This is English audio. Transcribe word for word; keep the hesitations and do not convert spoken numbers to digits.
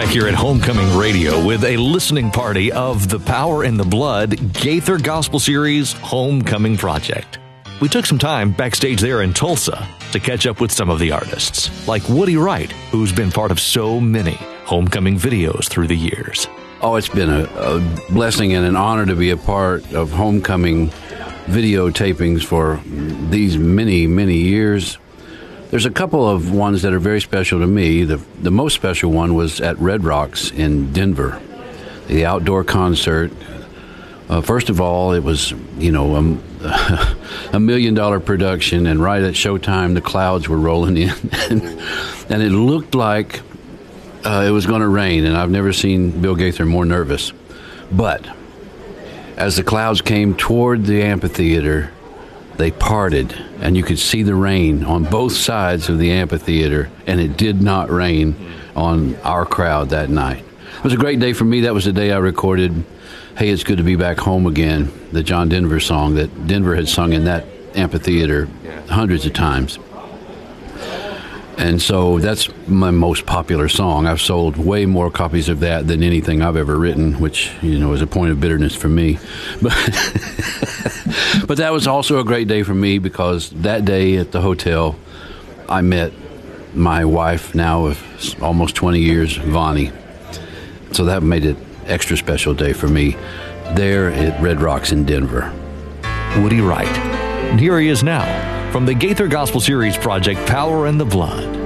back here at Homecoming Radio with a listening party of The Power in the Blood Gaither Gospel Series Homecoming Project. We took some time backstage there in Tulsa to catch up with some of the artists, like Woody Wright, who's been part of so many homecoming videos through the years. Oh, it's been a, a blessing and an honor to be a part of homecoming video tapings for these many, many years. There's a couple of ones that are very special to me. The, the most special one was at Red Rocks in Denver, the outdoor concert. Uh, first of all, it was, you know, um, a million dollar production, and right at showtime, the clouds were rolling in, and, and it looked like uh, it was going to rain, and I've never seen Bill Gaither more nervous. But as the clouds came toward the amphitheater, they parted, and you could see the rain on both sides of the amphitheater, and it did not rain on our crowd that night. It was a great day for me. That was the day I recorded Hey, It's Good to Be Back Home Again, the John Denver song that Denver had sung in that amphitheater hundreds of times. And so that's my most popular song. I've sold way more copies of that than anything I've ever written, which, you know, is a point of bitterness for me. But but that was also a great day for me because that day at the hotel, I met my wife now of almost twenty years, Vonnie. So that made it extra special day for me there at Red Rocks in Denver. Woody Wright. And here he is now from the Gaither Gospel Series project, Power in the Blood.